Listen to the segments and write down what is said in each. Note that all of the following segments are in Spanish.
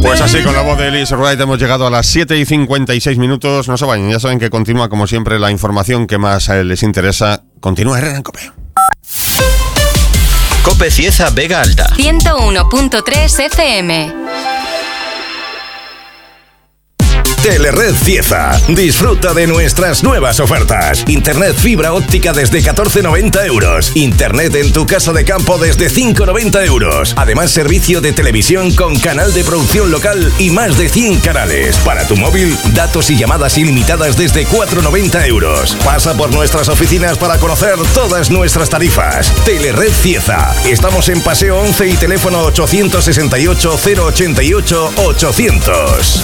Pues así, con la voz de Elise Wright hemos llegado a las 7:56 minutos. No se vayan, ya saben que continúa como siempre la información que más les interesa. Continúa Herrera en COPE. COPE Cieza Vega Alta 101.3 FM. Telered Cieza. Disfruta de nuestras nuevas ofertas. Internet fibra óptica desde 14,90 euros. Internet en tu casa de campo desde 5,90 euros. Además, servicio de televisión con canal de producción local y más de 100 canales. Para tu móvil, datos y llamadas ilimitadas desde 4,90 euros. Pasa por nuestras oficinas para conocer todas nuestras tarifas. Telered Cieza. Estamos en Paseo 11 y teléfono 868 088 800.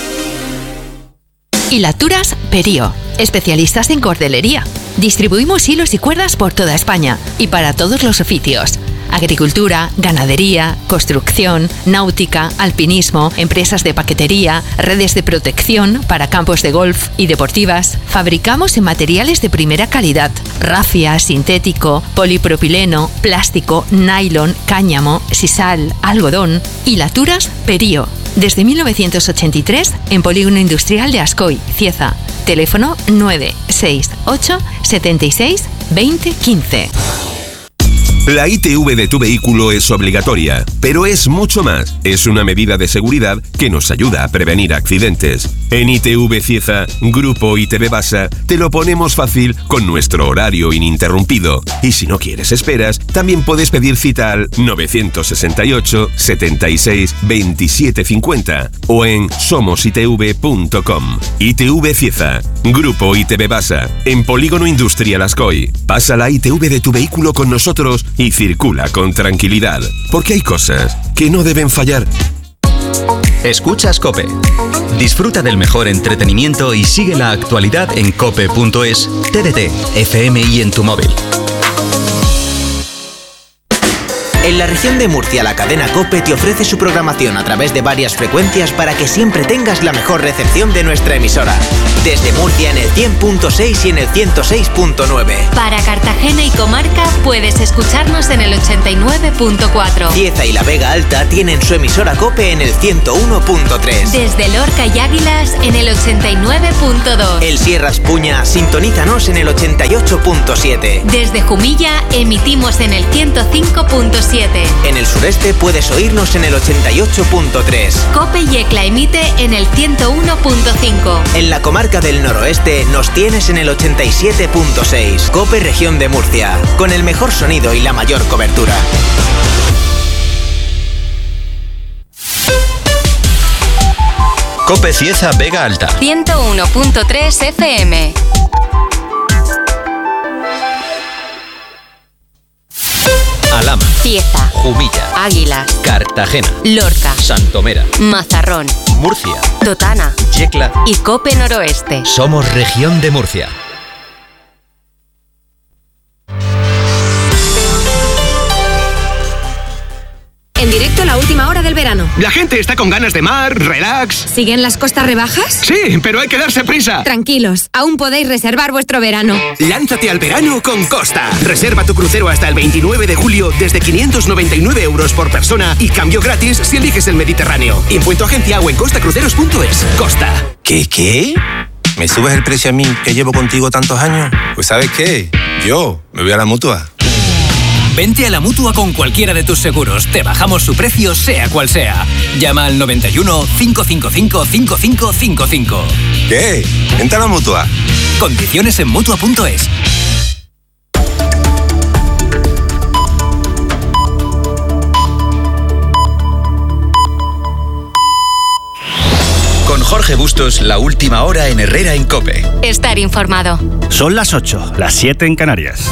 Hilaturas Perío, especialistas en cordelería. Distribuimos hilos y cuerdas por toda España y para todos los oficios. Agricultura, ganadería, construcción, náutica, alpinismo, empresas de paquetería, redes de protección para campos de golf y deportivas. Fabricamos en materiales de primera calidad: rafia, sintético, polipropileno, plástico, nylon, cáñamo, sisal, algodón. Hilaturas Perío. Desde 1983 en Polígono Industrial de Ascoy, Cieza. Teléfono 968 76 20 15. La ITV de tu vehículo es obligatoria, pero es mucho más. Es una medida de seguridad que nos ayuda a prevenir accidentes. En ITV Cieza, Grupo ITV Basa, te lo ponemos fácil con nuestro horario ininterrumpido. Y si no quieres esperas, también puedes pedir cita al 968 76 27 50 o en somositv.com. ITV Cieza, Grupo ITV Basa, en Polígono Industrial Ascoy. Pasa la ITV de tu vehículo con nosotros y circula con tranquilidad, porque hay cosas que no deben fallar. Escuchas COPE. Disfruta del mejor entretenimiento y sigue la actualidad en cope.es, TDT, FM y en tu móvil. En la región de Murcia, la cadena COPE te ofrece su programación a través de varias frecuencias para que siempre tengas la mejor recepción de nuestra emisora. Desde Murcia en el 100.6 y en el 106.9. Para Cartagena y comarca puedes escucharnos en el 89.4. Cieza y la Vega Alta tienen su emisora COPE en el 101.3. Desde Lorca y Águilas en el 89.2. El Sierra Espuña, sintonízanos en el 88.7. Desde Jumilla emitimos en el 105.7. En el sureste puedes oírnos en el 88.3. COPE y ECLA emite en el 101.5. En la comarca del noroeste nos tienes en el 87.6. COPE Región de Murcia, con el mejor sonido y la mayor cobertura. COPE Cieza Vega Alta 101.3 FM. Alhama, Cieza, Jumilla, Águilas, Cartagena, Lorca, Santomera, Mazarrón, Murcia, Totana, Yecla y COPE Noroeste. Somos Región de Murcia. En directo, la última hora del verano. La gente está con ganas de mar, relax. ¿Siguen las costas rebajas? Sí, pero hay que darse prisa. Tranquilos, aún podéis reservar vuestro verano. Lánzate al verano con Costa. Reserva tu crucero hasta el 29 de julio desde 599 euros por persona y cambio gratis si eliges el Mediterráneo. Impuesto agencia o en costacruceros.es. Costa. ¿Qué? ¿Me subes el precio a mí, que llevo contigo tantos años? Pues ¿sabes qué? Yo me voy a la Mutua. Vente a la Mutua con cualquiera de tus seguros. Te bajamos su precio, sea cual sea. Llama al 91 555 5555. ¿Qué? Vente a la Mutua. Condiciones en Mutua.es. Con Jorge Bustos, la última hora en Herrera en COPE. Estar informado. Son las 8, las 7 en Canarias.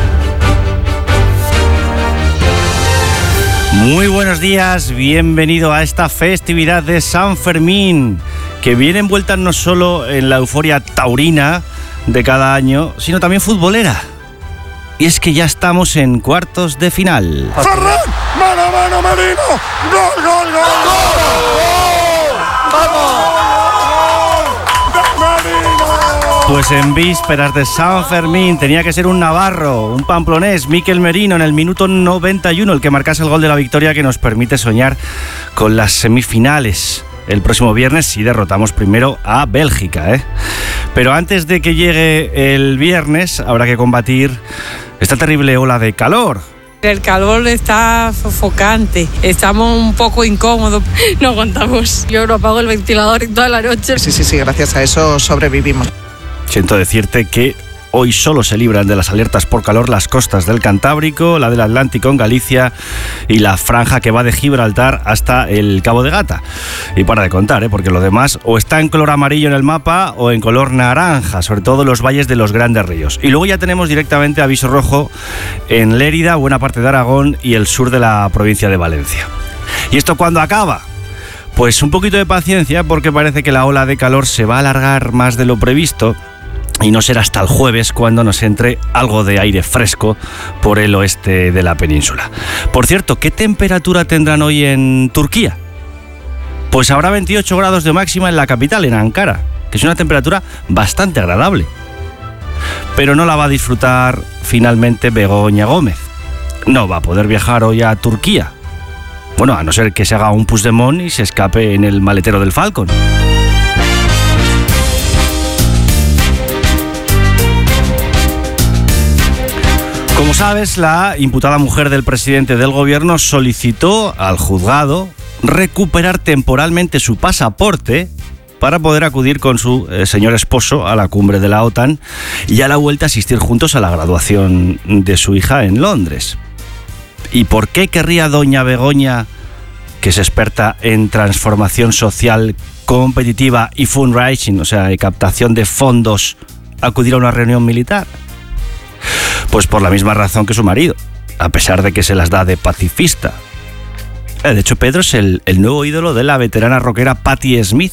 Muy buenos días, bienvenido a esta festividad de San Fermín, que viene envuelta no solo en la euforia taurina de cada año, sino también futbolera. Y es que ya estamos en cuartos de final. ¡Ferran! ¡Mano a mano, Merino! ¡Gol, gol, gol! ¡Gol! ¡Vamos! ¡De Merino! Pues en vísperas de San Fermín tenía que ser un navarro, un pamplonés, Mikel Merino, en el minuto 91, el que marcase el gol de la victoria que nos permite soñar con las semifinales el próximo viernes si derrotamos primero a Bélgica, ¿eh? Pero antes de que llegue el viernes habrá que combatir esta terrible ola de calor. El calor está sofocante, estamos un poco incómodos, no aguantamos. Yo no apago el ventilador toda la noche. Sí, gracias a eso sobrevivimos. Siento decirte que hoy solo se libran de las alertas por calor las costas del Cantábrico, la del Atlántico en Galicia y la franja que va de Gibraltar hasta el Cabo de Gata. Y para de contar, porque lo demás o está en color amarillo en el mapa o en color naranja, sobre todo los valles de los grandes ríos. Y luego ya tenemos directamente aviso rojo en Lérida, buena parte de Aragón y el sur de la provincia de Valencia. ¿Y esto cuándo acaba? Pues un poquito de paciencia, porque parece que la ola de calor se va a alargar más de lo previsto. Y no será hasta el jueves cuando nos entre algo de aire fresco por el oeste de la península. Por cierto, ¿qué temperatura tendrán hoy en Turquía? Pues habrá 28 grados de máxima en la capital, en Ankara, que es una temperatura bastante agradable. Pero no la va a disfrutar finalmente Begoña Gómez. No va a poder viajar hoy a Turquía. Bueno, a no ser que se haga un Puigdemont y se escape en el maletero del Falcon. Como sabes, la imputada mujer del presidente del gobierno solicitó al juzgado recuperar temporalmente su pasaporte para poder acudir con su señor esposo a la cumbre de la OTAN y a la vuelta a asistir juntos a la graduación de su hija en Londres. ¿Y por qué querría doña Begoña, que es experta en transformación social competitiva y fundraising, o sea, de captación de fondos, acudir a una reunión militar? Pues por la misma razón que su marido, a pesar de que se las da de pacifista. De hecho, Pedro es el nuevo ídolo de la veterana rockera Patti Smith.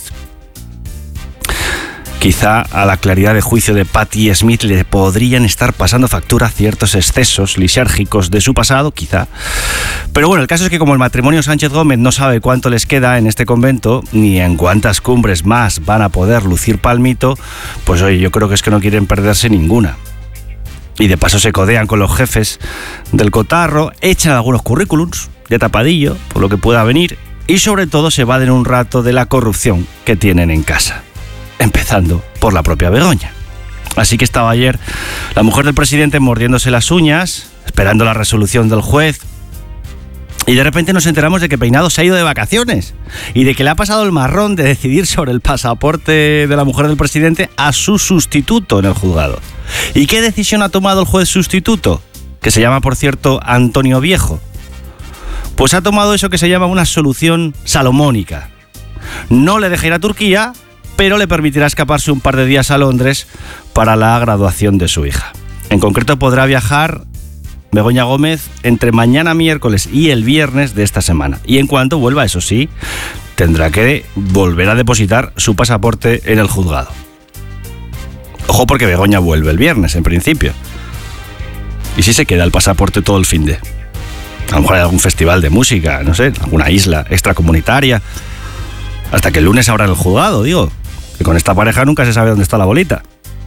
Quizá a la claridad de juicio de Patti Smith le podrían estar pasando factura ciertos excesos lisérgicos de su pasado, quizá. Pero bueno, el caso es que como el matrimonio Sánchez Gómez no sabe cuánto les queda en este convento, ni en cuántas cumbres más van a poder lucir palmito, pues oye, yo creo que es que no quieren perderse ninguna. Y de paso se codean con los jefes del cotarro, echan algunos currículums de tapadillo, por lo que pueda venir, y sobre todo se evaden un rato de la corrupción que tienen en casa. Empezando por la propia Begoña. Así que estaba ayer la mujer del presidente mordiéndose las uñas, esperando la resolución del juez, y de repente nos enteramos de que Peinado se ha ido de vacaciones y de que le ha pasado el marrón de decidir sobre el pasaporte de la mujer del presidente a su sustituto en el juzgado. ¿Y qué decisión ha tomado el juez sustituto? Que se llama, por cierto, Antonio Viejo. Pues ha tomado eso que se llama una solución salomónica. No le deja ir a Turquía, pero le permitirá escaparse un par de días a Londres para la graduación de su hija. En concreto podrá viajar Begoña Gómez entre mañana miércoles y el viernes de esta semana. Y en cuanto vuelva, eso sí, tendrá que volver a depositar su pasaporte en el juzgado. Ojo, porque Begoña vuelve el viernes, en principio. ¿Y si se queda el pasaporte todo el finde? A lo mejor hay algún festival de música, no sé, alguna isla extracomunitaria. Hasta que el lunes abran el juzgado, digo. Que con esta pareja nunca se sabe dónde está la bolita.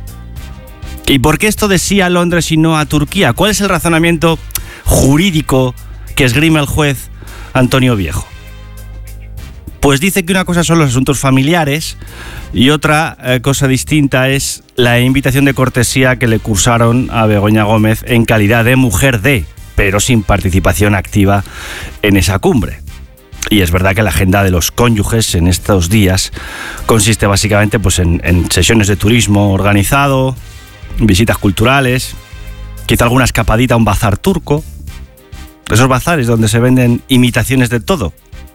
¿Y por qué esto de sí a Londres y no a Turquía? ¿Cuál es el razonamiento jurídico que esgrime el juez Antonio Viejo? Pues dice que una cosa son los asuntos familiares y otra cosa distinta es la invitación de cortesía que le cursaron a Begoña Gómez en calidad de mujer de, pero sin participación activa en esa cumbre. Y es verdad que la agenda de los cónyuges en estos días consiste básicamente pues, en sesiones de turismo organizado, visitas culturales, quizá alguna escapadita a un bazar turco, esos bazares donde se venden imitaciones de todo,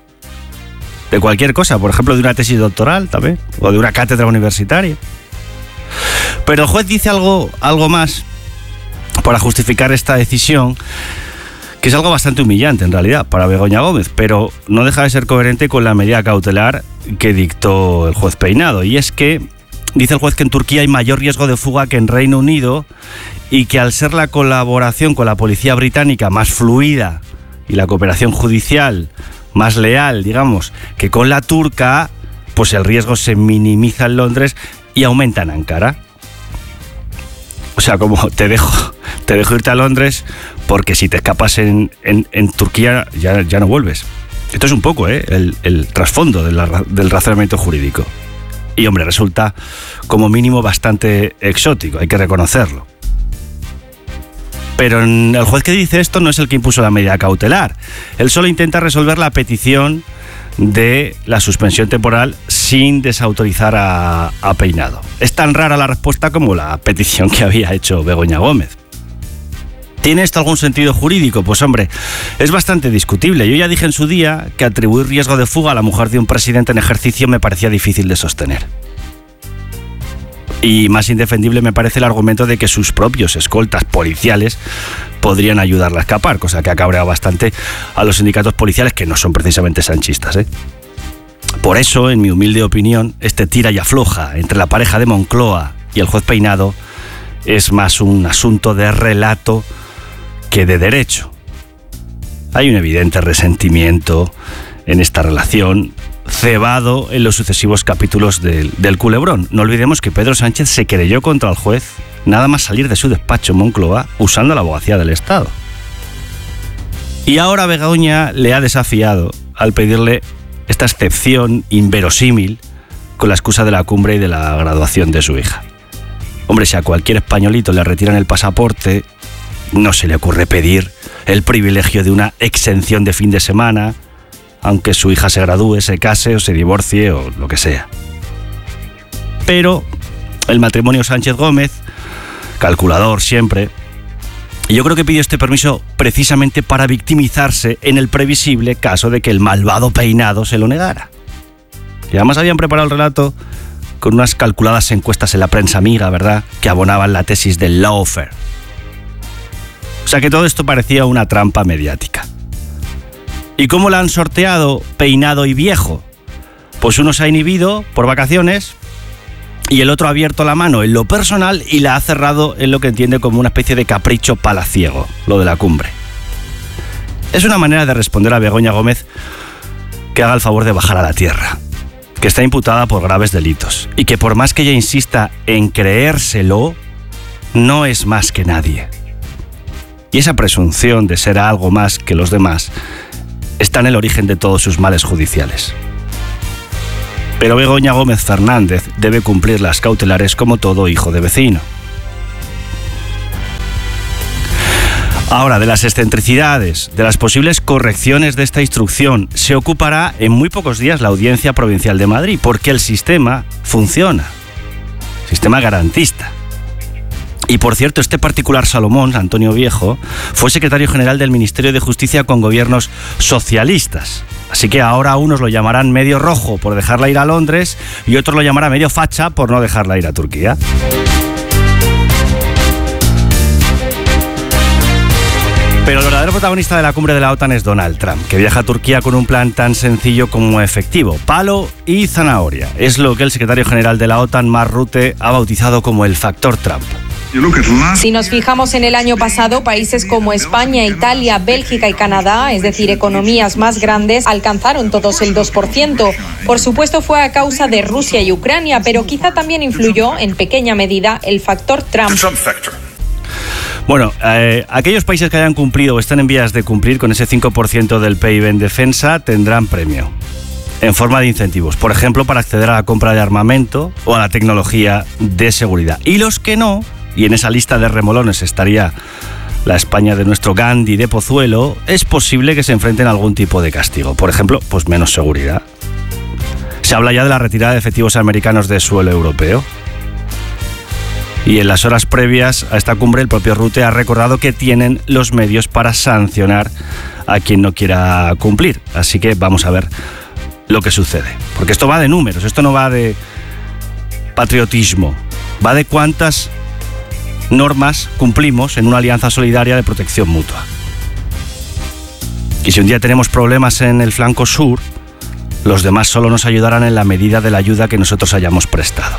de cualquier cosa, por ejemplo de una tesis doctoral también, o de una cátedra universitaria. Pero el juez dice algo más para justificar esta decisión, que es algo bastante humillante en realidad para Begoña Gómez, pero no deja de ser coherente con la medida cautelar que dictó el juez Peinado, y es que dice el juez que en Turquía hay mayor riesgo de fuga que en Reino Unido y que al ser la colaboración con la policía británica más fluida y la cooperación judicial más leal, digamos, que con la turca, pues el riesgo se minimiza en Londres y aumenta en Ankara. O sea, como te dejo irte a Londres porque si te escapas en Turquía ya no vuelves. Esto es un poco el trasfondo del razonamiento jurídico. Y hombre, resulta como mínimo bastante exótico, hay que reconocerlo. Pero el juez que dice esto no es el que impuso la medida cautelar. Él solo intenta resolver la petición de la suspensión temporal sin desautorizar a Peinado. Es tan rara la respuesta como la petición que había hecho Begoña Gómez. ¿Tiene esto algún sentido jurídico? Pues hombre, es bastante discutible. Yo ya dije en su día que atribuir riesgo de fuga a la mujer de un presidente en ejercicio me parecía difícil de sostener. Y más indefendible me parece el argumento de que sus propios escoltas policiales podrían ayudarla a escapar, cosa que ha cabreado bastante a los sindicatos policiales, que no son precisamente sanchistas, ¿eh? Por eso, en mi humilde opinión, este tira y afloja entre la pareja de Moncloa y el juez Peinado es más un asunto de relato que de derecho. Hay un evidente resentimiento en esta relación, cebado en los sucesivos capítulos del culebrón. No olvidemos que Pedro Sánchez se querelló contra el juez nada más salir de su despacho Moncloa usando la abogacía del Estado. Y ahora Begoña le ha desafiado al pedirle esta excepción inverosímil con la excusa de la cumbre y de la graduación de su hija. Hombre, si a cualquier españolito le retiran el pasaporte, no se le ocurre pedir el privilegio de una exención de fin de semana, aunque su hija se gradúe, se case o se divorcie o lo que sea. Pero el matrimonio Sánchez-Gómez, calculador siempre, yo creo que pidió este permiso precisamente para victimizarse en el previsible caso de que el malvado Peinado se lo negara. Y además habían preparado el relato con unas calculadas encuestas en la prensa amiga, ¿verdad?, que abonaban la tesis del lawfare. O sea que todo esto parecía una trampa mediática. ¿Y cómo la han sorteado Peinado y Viejo? Pues uno se ha inhibido por vacaciones y el otro ha abierto la mano en lo personal y la ha cerrado en lo que entiende como una especie de capricho palaciego, lo de la cumbre. Es una manera de responder a Begoña Gómez que haga el favor de bajar a la tierra, que está imputada por graves delitos y que por más que ella insista en creérselo, no es más que nadie. Y esa presunción de ser algo más que los demás está en el origen de todos sus males judiciales. Pero Begoña Gómez Fernández debe cumplir las cautelares como todo hijo de vecino. Ahora, de las excentricidades, de las posibles correcciones de esta instrucción, se ocupará en muy pocos días la Audiencia Provincial de Madrid, porque el sistema funciona. Sistema garantista. Y por cierto, este particular Salomón, Antonio Viejo, fue secretario general del Ministerio de Justicia con gobiernos socialistas. Así que ahora unos lo llamarán medio rojo por dejarla ir a Londres y otros lo llamarán medio facha por no dejarla ir a Turquía. Pero el verdadero protagonista de la cumbre de la OTAN es Donald Trump, que viaja a Turquía con un plan tan sencillo como efectivo: palo y zanahoria. Es lo que el secretario general de la OTAN, Mark Rutte, ha bautizado como el factor Trump. Si nos fijamos en el año pasado, países como España, Italia, Bélgica y Canadá, es decir, economías más grandes, alcanzaron todos el 2%. Por supuesto fue a causa de Rusia y Ucrania, pero quizá también influyó en pequeña medida el factor Trump. Bueno, aquellos países que hayan cumplido o estén en vías de cumplir con ese 5% del PIB en defensa tendrán premio en forma de incentivos, por ejemplo, para acceder a la compra de armamento o a la tecnología de seguridad. Y los que no, y en esa lista de remolones estaría la España de nuestro Gandhi de Pozuelo, es posible que se enfrenten a algún tipo de castigo. Por ejemplo, pues menos seguridad. Se habla ya de la retirada de efectivos americanos de suelo europeo. Y en las horas previas a esta cumbre, el propio Rutte ha recordado que tienen los medios para sancionar a quien no quiera cumplir. Así que vamos a ver lo que sucede. Porque esto va de números, esto no va de patriotismo. Va de cuántas normas cumplimos en una alianza solidaria de protección mutua. Y si un día tenemos problemas en el flanco sur, los demás solo nos ayudarán en la medida de la ayuda que nosotros hayamos prestado.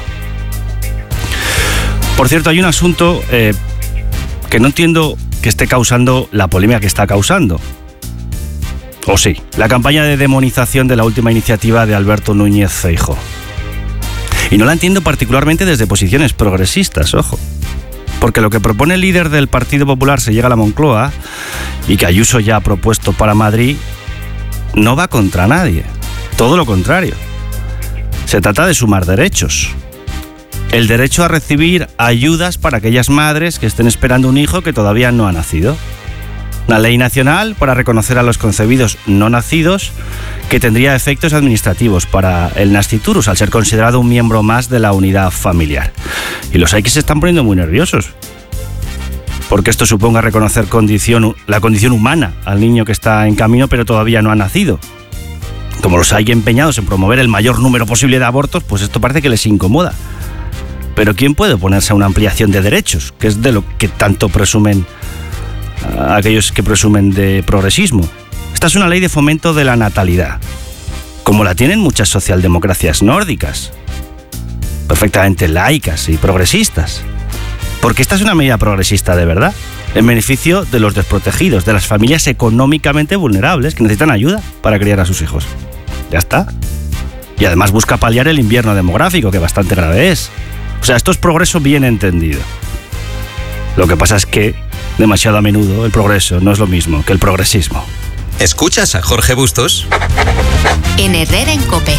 Por cierto, hay un asunto que no entiendo que esté causando la polémica que está causando. O sí, la campaña de demonización de la última iniciativa de Alberto Núñez Feijóo. Y no la entiendo particularmente desde posiciones progresistas, ojo. Porque lo que propone el líder del Partido Popular se llega a la Moncloa y que Ayuso ya ha propuesto para Madrid no va contra nadie. Todo lo contrario. Se trata de sumar derechos. El derecho a recibir ayudas para aquellas madres que estén esperando un hijo que todavía no ha nacido. Una ley nacional para reconocer a los concebidos no nacidos que tendría efectos administrativos para el nasciturus al ser considerado un miembro más de la unidad familiar. Y los hay que se están poniendo muy nerviosos porque esto suponga reconocer la condición humana al niño que está en camino pero todavía no ha nacido. Como los hay empeñados en promover el mayor número posible de abortos, pues esto parece que les incomoda. Pero ¿quién puede oponerse a una ampliación de derechos? Que es de lo que tanto presumen aquellos que presumen de progresismo. Esta es una ley de fomento de la natalidad, como la tienen muchas socialdemocracias nórdicas, perfectamente laicas y progresistas. Porque esta es una medida progresista de verdad, en beneficio de los desprotegidos, de las familias económicamente vulnerables que necesitan ayuda para criar a sus hijos. Ya está. Y además busca paliar el invierno demográfico, que bastante grave es. O sea, esto es progreso bien entendido. Lo que pasa es que demasiado a menudo el progreso no es lo mismo que el progresismo. ¿Escuchas a Jorge Bustos? En Herrera en COPE.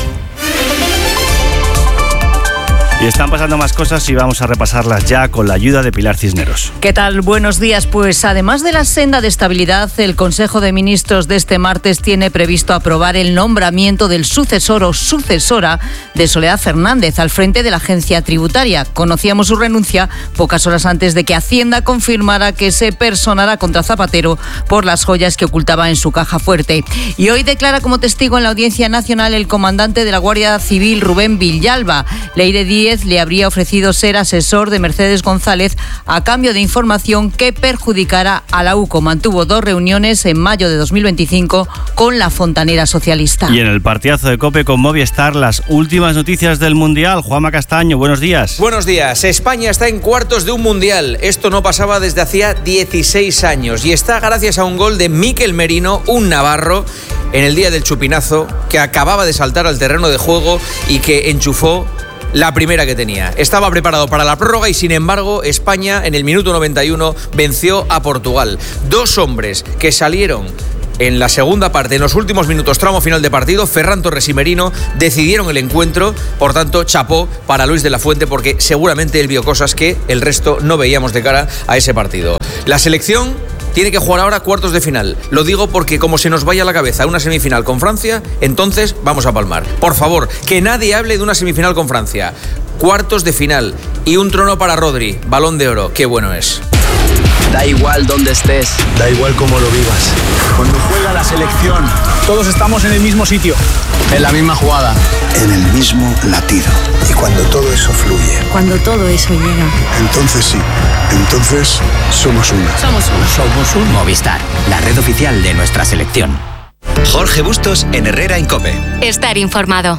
Y están pasando más cosas y vamos a repasarlas ya con la ayuda de Pilar Cisneros. ¿Qué tal? Buenos días. Pues además de la senda de estabilidad, el Consejo de Ministros de este martes tiene previsto aprobar el nombramiento del sucesor o sucesora de Soledad Fernández al frente de la agencia tributaria. Conocíamos su renuncia pocas horas antes de que Hacienda confirmara que se personará contra Zapatero por las joyas que ocultaba en su caja fuerte. Y hoy declara como testigo en la Audiencia Nacional el comandante de la Guardia Civil, Rubén Villalba. Leire Díez le habría ofrecido ser asesor de Mercedes González a cambio de información que perjudicara a la UCO. Mantuvo 2 reuniones en mayo de 2025 con la fontanera socialista. Y en el partidazo de COPE con Movistar, las últimas noticias del Mundial. Juanma Castaño, buenos días. Buenos días. España está en cuartos de un Mundial. Esto no pasaba desde hacía 16 años y está gracias a un gol de Mikel Merino, un navarro, en el día del chupinazo, que acababa de saltar al terreno de juego y que enchufó la primera que tenía. Estaba preparado para la prórroga y sin embargo España en el minuto 91 venció a Portugal. 2 hombres que salieron en la segunda parte, en los últimos minutos, tramo final de partido, Ferran Torres y Merino decidieron el encuentro. Por tanto, chapó para Luis de la Fuente porque seguramente él vio cosas que el resto no veíamos de cara a ese partido. La selección tiene que jugar ahora cuartos de final. Lo digo porque como se nos vaya a la cabeza una semifinal con Francia, entonces vamos a palmar. Por favor, que nadie hable de una semifinal con Francia. Cuartos de final y un trono para Rodri, Balón de Oro. Qué bueno es. Da igual dónde estés, da igual cómo lo vivas. Cuando juega la selección, todos estamos en el mismo sitio, en la misma jugada, en el mismo latido. Y cuando todo eso fluye, cuando todo eso llega, entonces sí, entonces somos uno. Somos uno. Somos un Movistar, la red oficial de nuestra selección. Jorge Bustos en Herrera en COPE. Estar informado.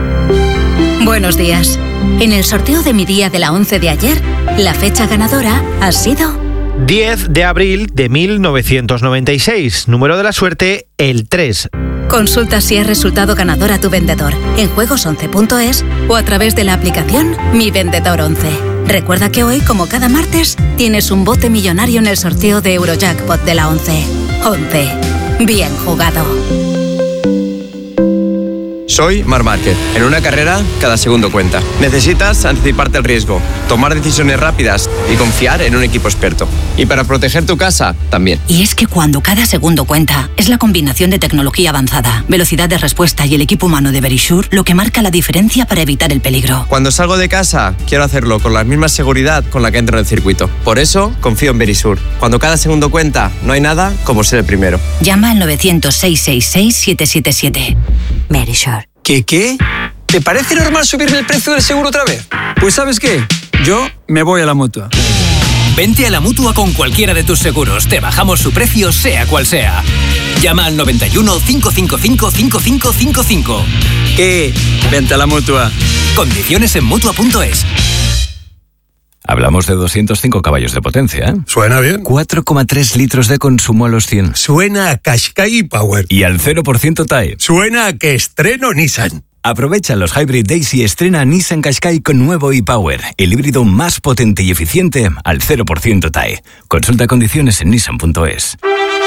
Buenos días. En el sorteo de mi día de la 11 de ayer, la fecha ganadora ha sido 10 de abril de 1996. Número de la suerte, el 3. Consulta si has resultado ganador a tu vendedor en juegos11.es o a través de la aplicación Mi Vendedor 11. Recuerda que hoy, como cada martes, tienes un bote millonario en el sorteo de Eurojackpot de la 11. 11. Bien jugado. Soy Marc Márquez. En una carrera, cada segundo cuenta. Necesitas anticiparte al riesgo, tomar decisiones rápidas y confiar en un equipo experto. Y para proteger tu casa, también. Y es que cuando cada segundo cuenta, es la combinación de tecnología avanzada, velocidad de respuesta y el equipo humano de Verisure lo que marca la diferencia para evitar el peligro. Cuando salgo de casa, quiero hacerlo con la misma seguridad con la que entro en el circuito. Por eso, confío en Verisure. Cuando cada segundo cuenta, no hay nada como ser el primero. Llama al 900-666-777. Verisure. ¿Qué? ¿Te parece normal subirle el precio del seguro otra vez? Pues ¿sabes qué? Yo me voy a la Mutua. Vente a la Mutua con cualquiera de tus seguros. Te bajamos su precio, sea cual sea. Llama al 91 555 5555. ¿Qué? Vente a la Mutua. Condiciones en Mutua.es. Hablamos de 205 caballos de potencia, ¿eh? Suena bien. 4,3 litros de consumo a los 100. Suena a Qashqai Power. Y al 0% TAE. Suena a que estreno Nissan. Aprovecha los Hybrid Days y estrena Nissan Qashqai con nuevo e-Power, el híbrido más potente y eficiente al 0% TAE. Consulta condiciones en nissan.es.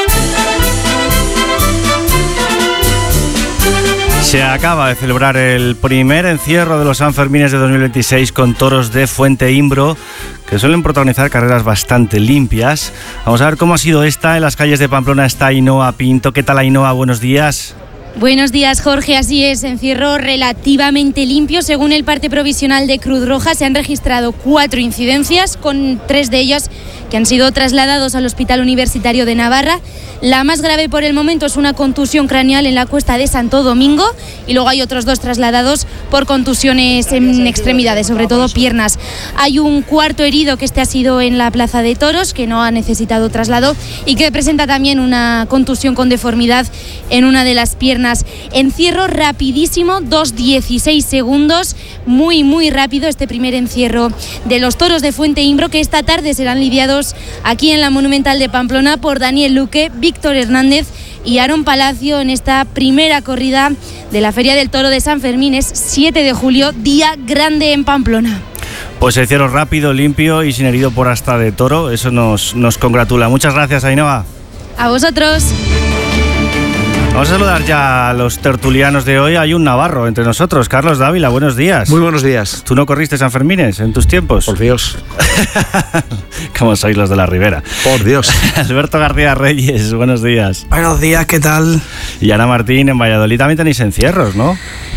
Se acaba de celebrar el primer encierro de los Sanfermines de 2026 con toros de Fuente Imbro, que suelen protagonizar carreras bastante limpias. Vamos a ver cómo ha sido esta. En las calles de Pamplona está Ainhoa Pinto. ¿Qué tal, Ainhoa? Buenos días. Buenos días, Jorge. Así es, encierro relativamente limpio. Según el parte provisional de Cruz Roja, se han registrado 4 incidencias, con 3 de ellas que han sido trasladados al Hospital Universitario de Navarra. La más grave por el momento es una contusión craneal en la Cuesta de Santo Domingo, y luego hay otros 2 trasladados por contusiones en extremidades, sobre todo piernas. Hay un 4º herido, que ha sido en la Plaza de Toros, que no ha necesitado traslado y que presenta también una contusión con deformidad en una de las piernas. Encierro rapidísimo, 2:16 segundos, muy rápido este primer encierro de los toros de Fuente Imbro, que esta tarde serán lidiados aquí en la Monumental de Pamplona por Daniel Luque, Víctor Hernández y Aaron Palacio en esta primera corrida de la Feria del Toro de San Fermín. Es 7 de julio, día grande en Pamplona. Pues encierro rápido, limpio y sin herido por asta de toro, eso nos congratula. Muchas gracias, Ainhoa. A vosotros. Vamos a saludar ya a los tertulianos de hoy. Hay un navarro entre nosotros, Carlos Dávila, buenos días. Muy buenos días. ¿Tú no corriste Sanfermines en tus tiempos? Por Dios. ¿Cómo sois los de la Ribera? Por Dios. Alberto García Reyes, buenos días. Buenos días, ¿qué tal? Y Ana Martín, en Valladolid también tenéis encierros, ¿no?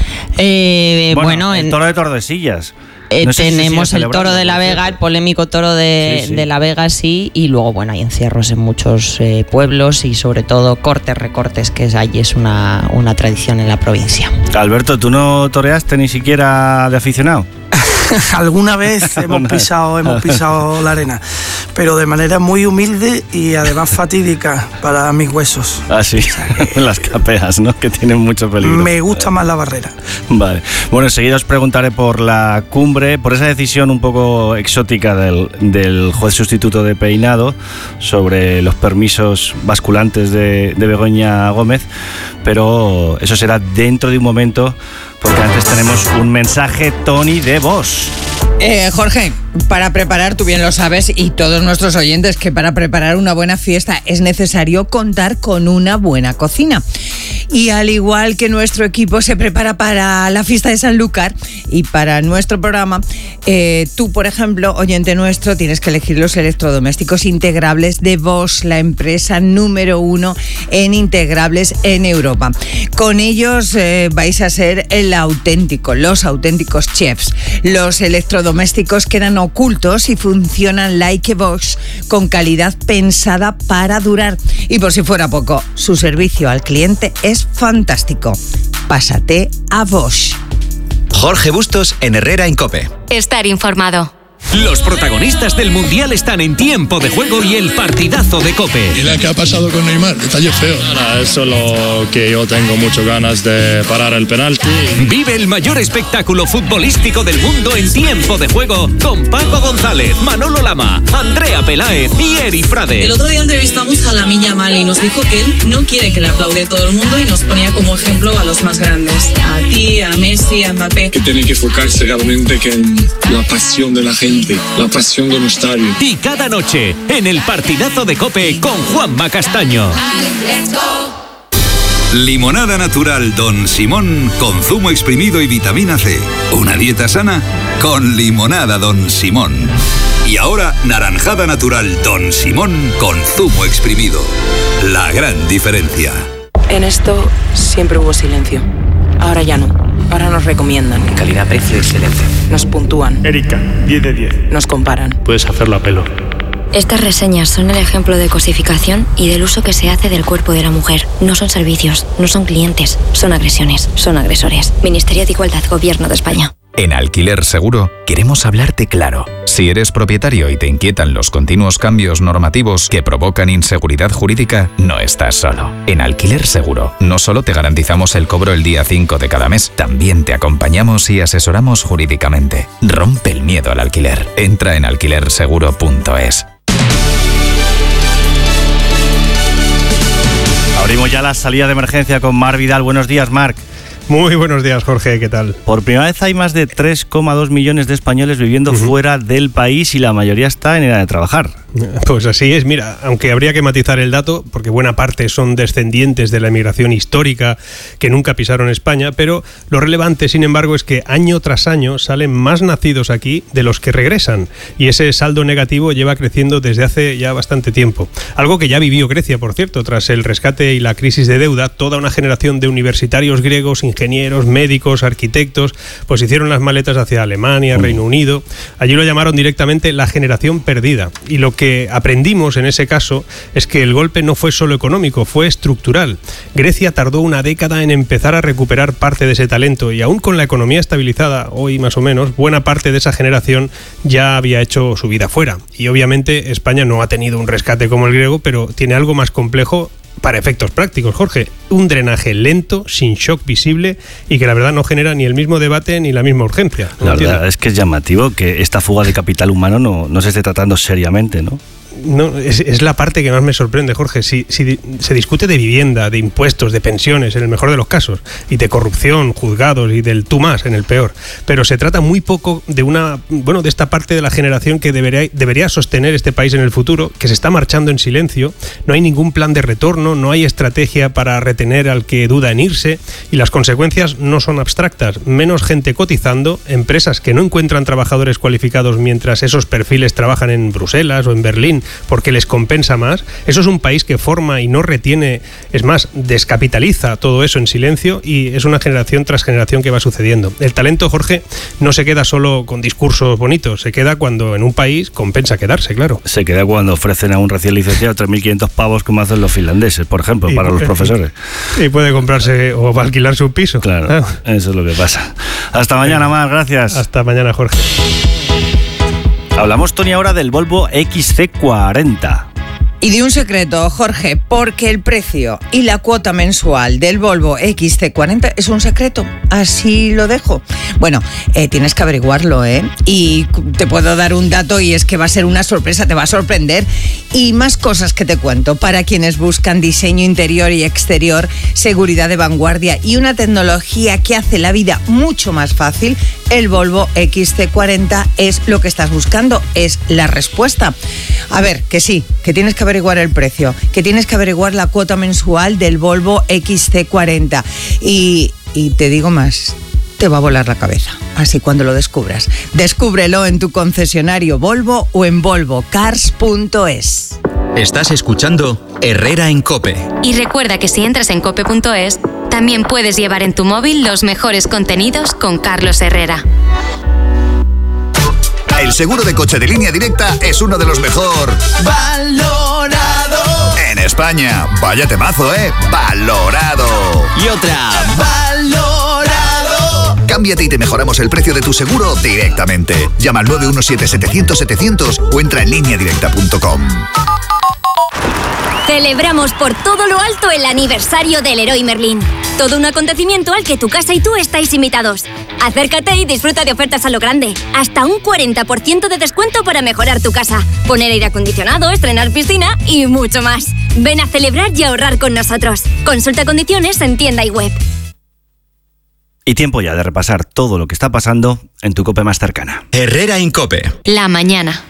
Bueno, el toro de Tordesillas. No sé tenemos el toro de la Vega, el polémico toro de la Vega, sí, y luego bueno, hay encierros en muchos pueblos y sobre todo recortes, que allí es una tradición en la provincia. Alberto, ¿tú no toreaste ni siquiera de aficionado? Alguna vez hemos pisado la arena, pero de manera muy humilde y además fatídica para mis huesos. Ah, sí, las capeas, ¿no? Que tienen mucho peligro. Me gusta más la barrera. Vale. Bueno, enseguida os preguntaré por la cumbre, por esa decisión un poco exótica del juez sustituto de Peinado sobre los permisos basculantes de Begoña Gómez, pero eso será dentro de un momento, porque antes tenemos un mensaje, Tony, de voz. Jorge, para preparar, tú bien lo sabes, y todos nuestros oyentes, que para preparar una buena fiesta es necesario contar con una buena cocina. Y al igual que nuestro equipo se prepara para la fiesta de Sanlúcar y para nuestro programa, tú, por ejemplo, oyente nuestro, tienes que elegir los electrodomésticos integrables de Bosch, la empresa número 1 en integrables en Europa. Con ellos vais a ser los auténticos chefs. Los electrodomésticos quedan ocultos y funcionan like Bosch, con calidad pensada para durar. Y por si fuera poco, su servicio al cliente es fantástico. Pásate a Bosch. Jorge Bustos en Herrera en COPE. Estar informado. Los protagonistas del Mundial están en Tiempo de Juego y el partidazo de COPE. Mira qué ha pasado con Neymar, detalle feo. Es solo que yo tengo muchas ganas de parar el penalti. Vive el mayor espectáculo futbolístico del mundo en Tiempo de Juego con Paco González, Manolo Lama, Andrea Peláez y Eri Frade. El otro día entrevistamos a Lamine Yamal y nos dijo que él no quiere que le aplaude todo el mundo y nos ponía como ejemplo a los más grandes. A ti, a Messi, a Mbappé. Que tiene que enfocarse realmente en la pasión de la gente. La pasión de un estadio. Y cada noche en el partidazo de COPE con Juanma Castaño. Limonada natural Don Simón con zumo exprimido y vitamina C. Una dieta sana con limonada Don Simón. Y ahora naranjada natural Don Simón con zumo exprimido. La gran diferencia. En esto siempre hubo silencio. Ahora ya no. Ahora nos recomiendan. Calidad, precio, excelencia. Nos puntúan. Erika, 10 de 10. Nos comparan. Puedes hacerlo a pelo. Estas reseñas son el ejemplo de cosificación y del uso que se hace del cuerpo de la mujer. No son servicios, no son clientes, son agresiones, son agresores. Ministerio de Igualdad, Gobierno de España. En Alquiler Seguro queremos hablarte claro. Si eres propietario y te inquietan los continuos cambios normativos que provocan inseguridad jurídica, no estás solo. En Alquiler Seguro no solo te garantizamos el cobro el día 5 de cada mes, también te acompañamos y asesoramos jurídicamente. Rompe el miedo al alquiler. Entra en alquilerseguro.es. Abrimos ya la salida de emergencia con Marc Vidal. Buenos días, Marc. Muy buenos días, Jorge, ¿qué tal? Por primera vez hay más de 3,2 millones de españoles viviendo fuera del país y la mayoría está en edad de trabajar. Pues así es, mira, aunque habría que matizar el dato, porque buena parte son descendientes de la emigración histórica que nunca pisaron España, pero lo relevante, sin embargo, es que año tras año salen más nacidos aquí de los que regresan, y ese saldo negativo lleva creciendo desde hace ya bastante tiempo. Algo que ya vivió Grecia, por cierto, tras el rescate y la crisis de deuda. Toda una generación de universitarios griegos, ingenieros, médicos, arquitectos, pues hicieron las maletas hacia Alemania, Reino Unido. Allí lo llamaron directamente la generación perdida, y lo que aprendimos en ese caso es que el golpe no fue solo económico, fue estructural. Grecia tardó una década en empezar a recuperar parte de ese talento, y aún con la economía estabilizada, hoy más o menos, buena parte de esa generación ya había hecho su vida fuera. Y obviamente España no ha tenido un rescate como el griego, pero tiene algo más complejo para efectos prácticos, Jorge. Un drenaje lento, sin shock visible, y que la verdad no genera ni el mismo debate ni la misma urgencia. La verdad es que es llamativo que esta fuga de capital humano no se esté tratando seriamente, ¿no? No, es la parte que más me sorprende, Jorge. Si se discute de vivienda, de impuestos, de pensiones, en el mejor de los casos, y de corrupción, juzgados y del tú más, en el peor, pero se trata muy poco de de esta parte de la generación que debería sostener este país en el futuro, que se está marchando en silencio. No hay ningún plan de retorno, no hay estrategia para retener al que duda en irse, y las consecuencias no son abstractas. Menos gente cotizando, empresas que no encuentran trabajadores cualificados mientras esos perfiles trabajan en Bruselas o en Berlín, porque les compensa más. Eso es un país que forma y no retiene, es más, descapitaliza todo eso en silencio, y es una generación tras generación que va sucediendo. El talento, Jorge, no se queda solo con discursos bonitos, se queda cuando en un país compensa quedarse, claro. Se queda cuando ofrecen a un recién licenciado 3.500 pavos, como hacen los finlandeses, por ejemplo, para los profesores. Y puede comprarse o alquilarse un piso. Claro, eso es lo que pasa. Hasta mañana más, gracias. Hasta mañana, Jorge. Hablamos, Tony, ahora del Volvo XC40. Y de un secreto, Jorge, porque el precio y la cuota mensual del Volvo XC40 es un secreto, así lo dejo. Bueno, tienes que averiguarlo, y te puedo dar un dato, y es que va a ser una sorpresa, te va a sorprender. Y más cosas que te cuento para quienes buscan diseño interior y exterior, seguridad de vanguardia y una tecnología que hace la vida mucho más fácil. El Volvo XC40 es lo que estás buscando, es la respuesta. A ver, que sí, que tienes que averiguar el precio, que tienes que averiguar la cuota mensual del Volvo XC40. Y te digo más, te va a volar la cabeza. Así cuando lo descubras. Descúbrelo en tu concesionario Volvo o en volvocars.es. Estás escuchando Herrera en COPE. Y recuerda que si entras en cope.es, también puedes llevar en tu móvil los mejores contenidos con Carlos Herrera. El seguro de coche de Línea Directa es uno de los mejor valorado en España. Vaya temazo, valorado. Y otra, valorado. Cámbiate y te mejoramos el precio de tu seguro directamente. Llama al 917-700-700 o entra en lineadirecta.com. Celebramos por todo lo alto el aniversario del Leroy Merlin. Todo un acontecimiento al que tu casa y tú estáis invitados. Acércate y disfruta de ofertas a lo grande. Hasta un 40% de descuento para mejorar tu casa, poner aire acondicionado, estrenar piscina y mucho más. Ven a celebrar y ahorrar con nosotros. Consulta condiciones en tienda y web. Y tiempo ya de repasar todo lo que está pasando en tu COPE más cercana. Herrera en COPE. La mañana.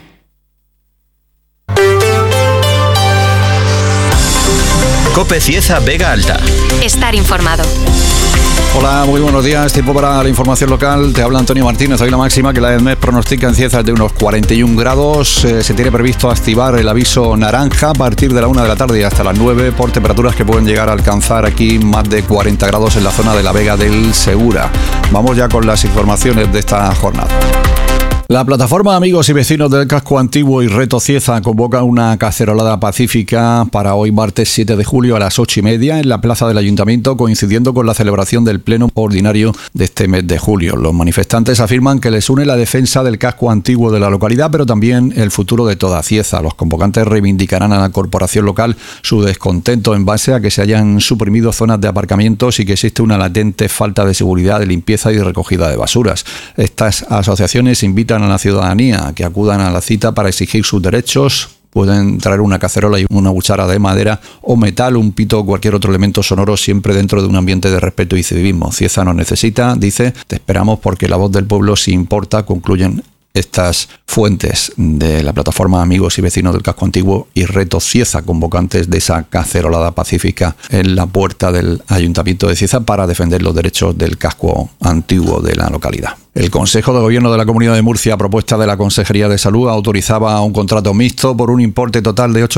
COPE Cieza Vega Alta. Estar informado. Hola, muy buenos días. Tiempo para la información local. Te habla Antonio Martínez. Hoy la máxima que la EDMED pronostica en Cieza de unos 41 grados. Se tiene previsto activar el aviso naranja a partir de la 1 de la tarde y hasta las 9 por temperaturas que pueden llegar a alcanzar aquí más de 40 grados en la zona de la Vega del Segura. Vamos ya con las informaciones de esta jornada. La plataforma Amigos y Vecinos del Casco Antiguo y Reto Cieza convoca una cacerolada pacífica para hoy martes 7 de julio a las 8:30 en la plaza del Ayuntamiento, coincidiendo con la celebración del pleno ordinario de este mes de julio. Los manifestantes afirman que les une la defensa del casco antiguo de la localidad, pero también el futuro de toda Cieza. Los convocantes reivindicarán a la corporación local su descontento en base a que se hayan suprimido zonas de aparcamientos y que existe una latente falta de seguridad, de limpieza y de recogida de basuras. Estas asociaciones invitan a la ciudadanía que acudan a la cita para exigir sus derechos, Pueden traer una cacerola y una cuchara de madera o metal, un pito o cualquier otro elemento sonoro, siempre dentro de un ambiente de respeto y civismo. Cieza nos necesita, dice, te esperamos porque la voz del pueblo sí importa, concluyen estas fuentes de la plataforma Amigos y Vecinos del Casco Antiguo y Reto Cieza, convocantes de esa cacerolada pacífica en la puerta del Ayuntamiento de Cieza para defender los derechos del casco antiguo de la localidad. El Consejo de Gobierno de la Comunidad de Murcia, a propuesta de la Consejería de Salud, autorizaba un contrato mixto por un importe total de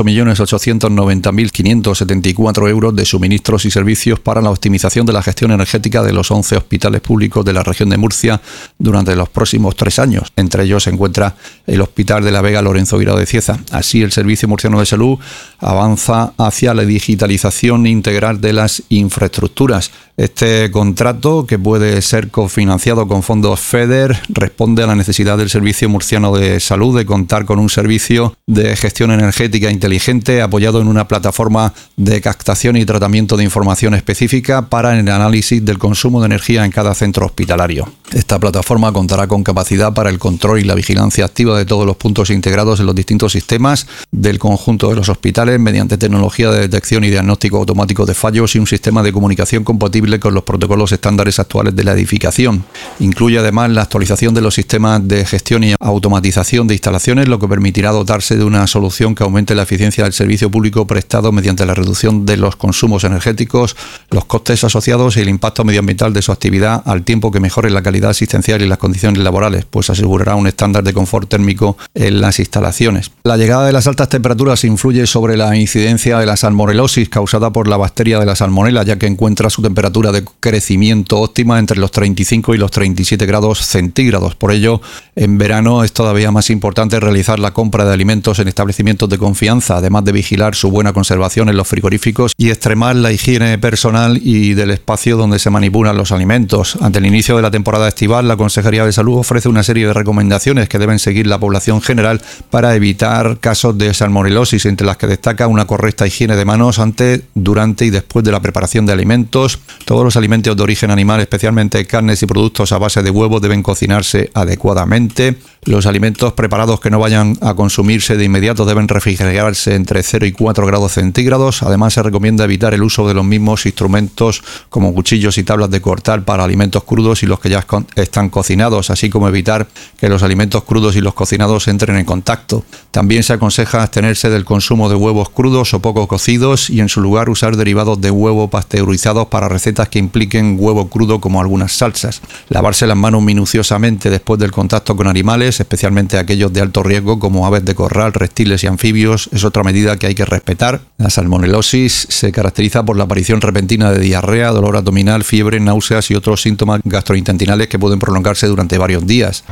8.890.574 euros de suministros y servicios para la optimización de la gestión energética de los 11 hospitales públicos de la región de Murcia durante los próximos 3 años. Entre ellos se encuentra el Hospital de la Vega Lorenzo Guirao de Cieza. Así, el Servicio Murciano de Salud avanza hacia la digitalización integral de las infraestructuras. Este contrato, que puede ser cofinanciado con fondos FEDER, responde a la necesidad del Servicio Murciano de Salud de contar con un servicio de gestión energética inteligente apoyado en una plataforma de captación y tratamiento de información específica para el análisis del consumo de energía en cada centro hospitalario. Esta plataforma contará con capacidad para el control y la vigilancia activa de todos los puntos integrados en los distintos sistemas del conjunto de los hospitales mediante tecnología de detección y diagnóstico automático de fallos y un sistema de comunicación compatible con los protocolos estándares actuales de la edificación. Incluye además la actualización de los sistemas de gestión y automatización de instalaciones, lo que permitirá dotarse de una solución que aumente la eficiencia del servicio público prestado mediante la reducción de los consumos energéticos, los costes asociados y el impacto medioambiental de su actividad, al tiempo que mejore la calidad asistencial y las condiciones laborales, pues asegurará un estándar de confort térmico en las instalaciones. La llegada de las altas temperaturas influye sobre la incidencia de la salmonelosis causada por la bacteria de la salmonela, ya que encuentra su temperatura de crecimiento óptima entre los 35 y los 37 grados centígrados. Por ello, en verano es todavía más importante realizar la compra de alimentos en establecimientos de confianza, además de vigilar su buena conservación en los frigoríficos y extremar la higiene personal y del espacio donde se manipulan los alimentos. Ante el inicio de la temporada estival, la Consejería de Salud ofrece una serie de recomendaciones que deben seguir la población general para evitar casos de salmonelosis, entre las que destaca una correcta higiene de manos antes, durante y después de la preparación de alimentos. Todos los alimentos de origen animal, especialmente carnes y productos a base de huevos, deben cocinarse adecuadamente. Los alimentos preparados que no vayan a consumirse de inmediato deben refrigerarse entre 0 y 4 grados centígrados. Además, se recomienda evitar el uso de los mismos instrumentos como cuchillos y tablas de cortar para alimentos crudos y los que ya están cocinados, así como evitar que los alimentos crudos y los cocinados entren en contacto. También se aconseja abstenerse del consumo de huevos crudos o poco cocidos y en su lugar usar derivados de huevo pasteurizados para recetas que impliquen huevo crudo, como algunas salsas. Lavarse las manos minuciosamente después del contacto con animales, especialmente aquellos de alto riesgo como aves de corral, reptiles y anfibios, es otra medida que hay que respetar. La salmonelosis se caracteriza por la aparición repentina de diarrea, dolor abdominal, fiebre, náuseas y otros síntomas gastrointestinales que pueden prolongarse durante varios días.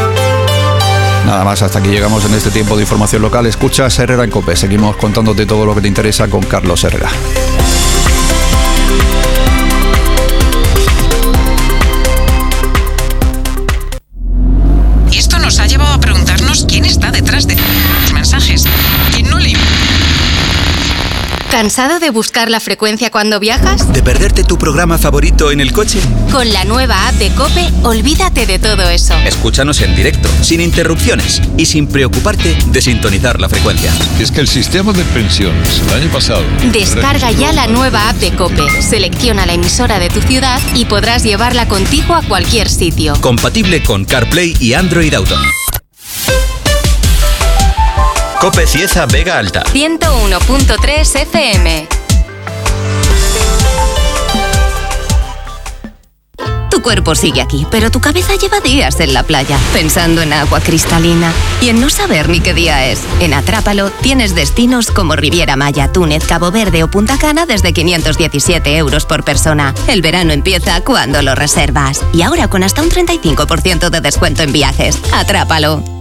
Nada más, hasta aquí llegamos en este tiempo de información local. Escuchas Herrera en COPE. Seguimos contándote todo lo que te interesa con Carlos Herrera. Y esto nos ha llevado a preguntarnos quién está detrás de los mensajes. ¿Quién no le... ¿Cansado de buscar la frecuencia cuando viajas? ¿De perderte tu programa favorito en el coche? Con la nueva app de COPE, olvídate de todo eso. Escúchanos en directo, sin interrupciones y sin preocuparte de sintonizar la frecuencia. Es que el sistema de pensiones el año pasado... Descarga ya la nueva app de COPE, selecciona la emisora de tu ciudad y podrás llevarla contigo a cualquier sitio. Compatible con CarPlay y Android Auto. COPE Cieza Vega Alta 101.3 FM. Tu cuerpo sigue aquí, pero tu cabeza lleva días en la playa, pensando en agua cristalina y en no saber ni qué día es. En Atrápalo tienes destinos como Riviera Maya, Túnez, Cabo Verde o Punta Cana desde 517 euros por persona. El verano empieza cuando lo reservas. Y ahora con hasta un 35% de descuento en viajes. Atrápalo.